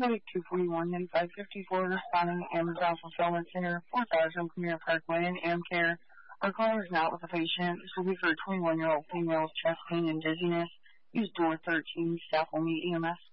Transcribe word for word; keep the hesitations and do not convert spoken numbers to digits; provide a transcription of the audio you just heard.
Medic two forty-one and five fifty-four responding Amazon Fulfillment Center, four thousand Premier Parkway in Amcare. Our caller is not with the patient. This will be for a twenty-one-year-old female with chest pain and dizziness. Use door thirteen, staff will meet E M S.